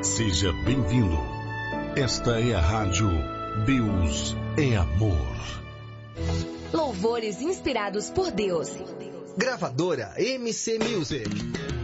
Seja bem-vindo. Esta é a rádio Deus é Amor. Louvores inspirados por Deus. Gravadora MC Music.